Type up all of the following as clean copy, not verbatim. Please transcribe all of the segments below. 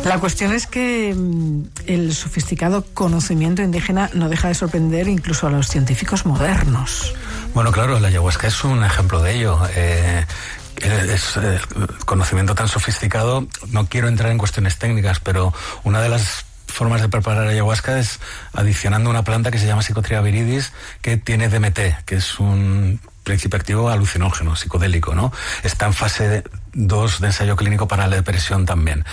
La cuestión es que el sofisticado conocimiento indígena no deja de sorprender incluso a los científicos modernos. Bueno, claro, la ayahuasca es un ejemplo de ello. Es conocimiento tan sofisticado. No quiero entrar en cuestiones técnicas, pero una de las formas de preparar ayahuasca es adicionando una planta que se llama Psychotria viridis, que tiene DMT, que es un principio activo alucinógeno, psicodélico, ¿no? Está en fase 2 de ensayo clínico para la depresión también.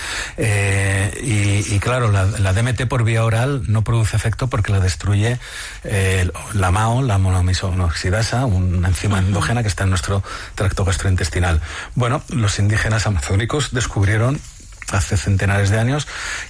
Y claro, la DMT por vía oral no produce efecto porque la destruye la MAO, la monoamisoxidasa, una enzima endógena que está en nuestro tracto gastrointestinal. Bueno, los indígenas amazónicos descubrieron hace centenares de años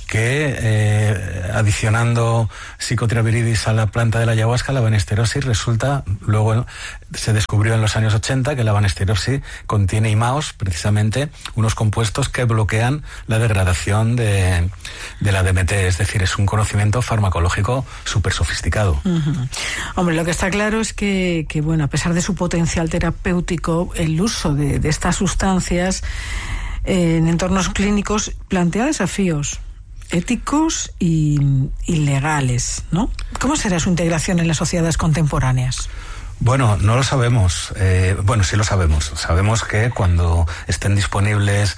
que adicionando Psychotria viridis a la planta de la ayahuasca, la banisterosis, luego se descubrió en los años 80 que la banisterosis contiene imaos, precisamente unos compuestos que bloquean la degradación de la DMT, es decir, es un conocimiento farmacológico súper sofisticado. Hombre, lo que está claro es que bueno, a pesar de su potencial terapéutico, el uso de estas sustancias en entornos clínicos plantea desafíos éticos y legales, ¿no? ¿Cómo será su integración en las sociedades contemporáneas? Bueno, no lo sabemos. Bueno, sí lo sabemos. Sabemos que cuando estén disponibles,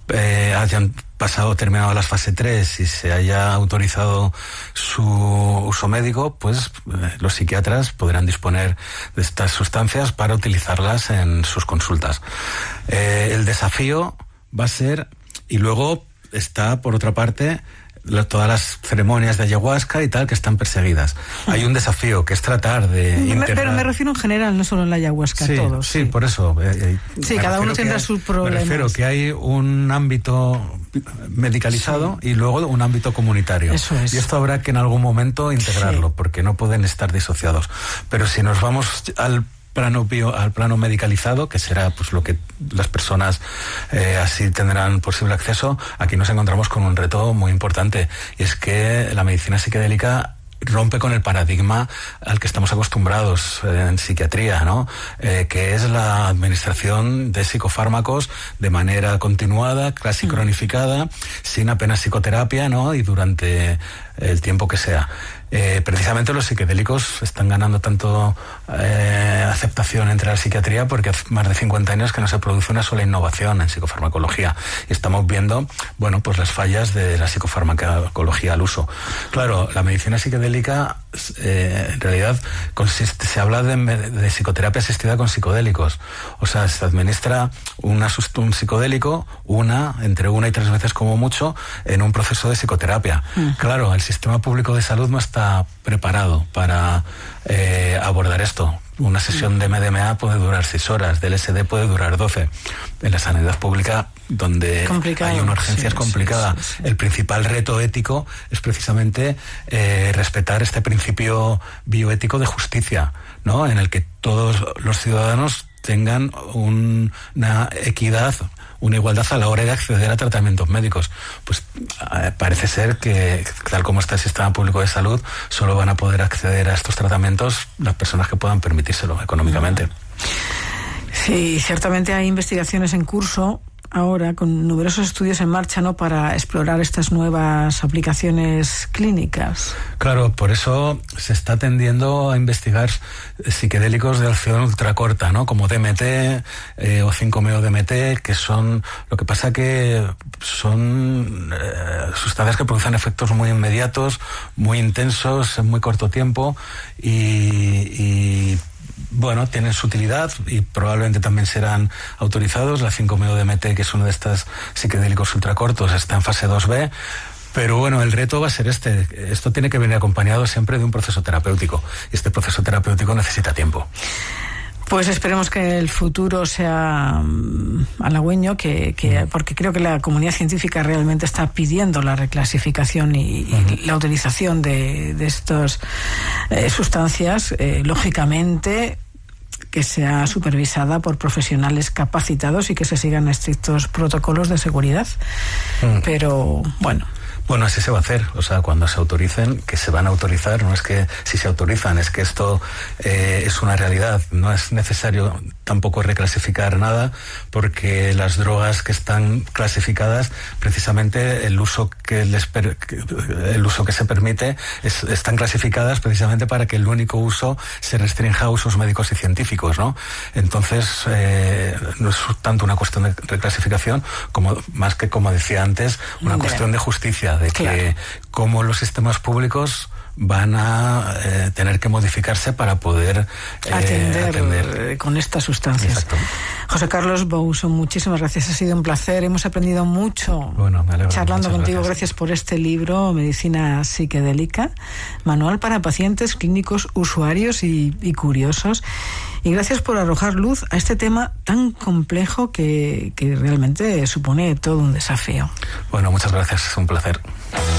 hayan terminado las fase 3 y se haya autorizado su uso médico, pues los psiquiatras podrán disponer de estas sustancias para utilizarlas en sus consultas. El desafío va a ser, y luego está, por otra parte, todas las ceremonias de ayahuasca y tal que están perseguidas. Hay un desafío que es tratar de integrar... Pero me refiero en general, no solo en la ayahuasca, sí, todos. Sí, por eso. Sí, cada uno tendrá sus problemas. Me refiero que hay un ámbito medicalizado y luego un ámbito comunitario. Eso es. Y esto habrá que en algún momento integrarlo, porque no pueden estar disociados. Pero si nos vamos al plano medicalizado, que será pues lo que las personas así tendrán posible acceso, aquí nos encontramos con un reto muy importante, y es que la medicina psicodélica rompe con el paradigma al que estamos acostumbrados en psiquiatría, ¿no? Que es la administración de psicofármacos de manera continuada, casi cronificada, sin apenas psicoterapia, ¿no? Y durante el tiempo que sea. Precisamente los psicodélicos están ganando tanto aceptación entre la psiquiatría porque hace más de 50 años que no se produce una sola innovación en psicofarmacología, y estamos viendo, bueno, pues las fallas de la psicofarmacología al uso. Claro, la medicina psicodélica en realidad se habla de psicoterapia asistida con psicodélicos, o sea, se administra un psicodélico entre 1 y 3 veces como mucho en un proceso de psicoterapia. Claro, el sistema público de salud no está preparado para abordar esto. Una sesión de MDMA puede durar 6 horas, de LSD puede durar 12. En la sanidad pública, donde hay una urgencia, es complicada. Sí. El principal reto ético es precisamente respetar este principio bioético de justicia, ¿no? En el que todos los ciudadanos tengan una equidad, una igualdad a la hora de acceder a tratamientos médicos. Pues parece ser que, tal como está el sistema público de salud, solo van a poder acceder a estos tratamientos las personas que puedan permitírselo económicamente. Sí, ciertamente hay investigaciones en curso ahora, con numerosos estudios en marcha, ¿no?, para explorar estas nuevas aplicaciones clínicas. Claro, por eso se está tendiendo a investigar psicodélicos de acción ultracorta, ¿no?, como DMT o 5-MeO-DMT, que son, lo que pasa que son sustancias que producen efectos muy inmediatos, muy intensos, en muy corto tiempo, y bueno, tienen su utilidad y probablemente también serán autorizados. La 5-MeO-DMT, que es uno de estos psicodélicos ultracortos, está en fase 2B. Pero bueno, el reto va a ser este. Esto tiene que venir acompañado siempre de un proceso terapéutico. Y este proceso terapéutico necesita tiempo. Pues esperemos que el futuro sea halagüeño, porque creo que la comunidad científica realmente está pidiendo la reclasificación y la utilización de estas sustancias, lógicamente que sea supervisada por profesionales capacitados y que se sigan estrictos protocolos de seguridad. Pero bueno. Bueno, así se va a hacer. O sea, cuando se autoricen, que se van a autorizar, no es que si se autorizan, es que esto es una realidad. No es necesario tampoco reclasificar nada, porque las drogas que están clasificadas, precisamente el uso que se permite, están clasificadas precisamente para que el único uso se restrinja a usos médicos y científicos, ¿no? Entonces, no es tanto una cuestión de reclasificación, más que, como decía antes, una cuestión de justicia, de que como los sistemas públicos van a tener que modificarse para poder atender con estas sustancias. Exacto. José Carlos Bouso, muchísimas gracias, ha sido un placer, hemos aprendido mucho me alegro, charlando contigo. Gracias por este libro, Medicina Psiquedélica, manual para pacientes, clínicos, usuarios y curiosos. Y gracias por arrojar luz a este tema tan complejo que realmente supone todo un desafío. Bueno, muchas gracias, es un placer.